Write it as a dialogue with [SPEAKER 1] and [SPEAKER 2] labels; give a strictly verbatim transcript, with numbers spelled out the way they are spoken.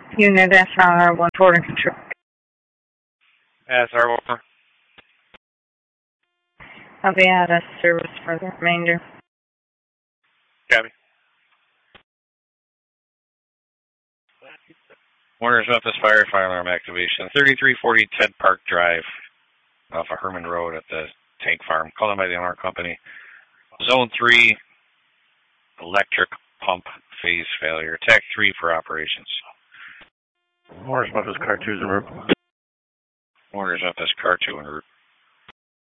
[SPEAKER 1] Unit S R one forwarding control.
[SPEAKER 2] S R one.
[SPEAKER 1] I'll be out of service for the remainder.
[SPEAKER 2] Copy. Warner's Memphis Fire Fire Alarm activation. thirty-three forty Ted Park Drive off of Herman Road at the tank farm. Called in by the owner company. Zone three, electric pump phase failure. Tac three for operations.
[SPEAKER 3] Warner's Memphis Car two is en route.
[SPEAKER 2] Warner's Memphis Car two en route.